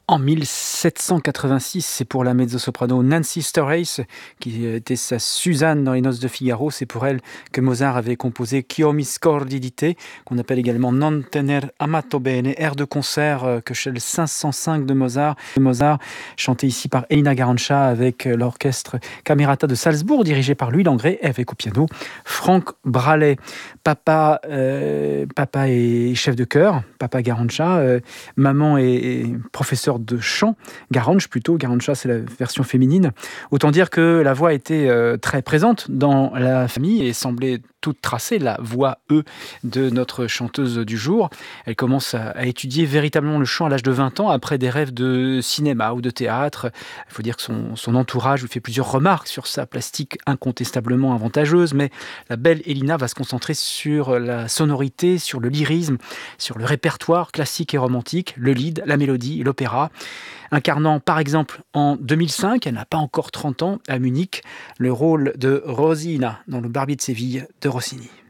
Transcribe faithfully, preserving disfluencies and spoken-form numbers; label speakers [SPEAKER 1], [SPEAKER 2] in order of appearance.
[SPEAKER 1] En mille sept cent quatre-vingt-six, c'est pour la mezzo-soprano Nancy Storace, qui était sa Suzanne dans Les Noces de Figaro. C'est pour elle que Mozart avait composé Ch'io mi scordi di te, qu'on appelle également Non tener amato bene, air de concert euh, que chez le cinq cent cinq de Mozart. Mozart, chanté ici par Elina Garanca avec euh, l'orchestre Camerata de Salzbourg, dirigé par Louis Langrée, et avec au piano Franck Bralet. Papa, euh, papa est chef de chœur, papa Garanca, euh, maman est, est professeur de chant, Garange plutôt, Garanca c'est la version féminine. Autant dire que la voix était euh, très présente dans la famille et semblait toute tracée, la voix E de notre chanteuse du jour. Elle commence à, à étudier véritablement le chant à l'âge de vingt ans, après des rêves de cinéma ou de théâtre. Il faut dire que son, son entourage lui fait plusieurs remarques sur sa plastique incontestablement avantageuse, mais la belle Elina va se concentrer sur la sonorité, sur le lyrisme, sur le répertoire classique et romantique, le lied, la mélodie, l'opéra, incarnant par exemple en deux mille cinq, elle n'a pas encore trente ans, à Munich, le rôle de Rosina dans le Barbier de Séville de Rossini.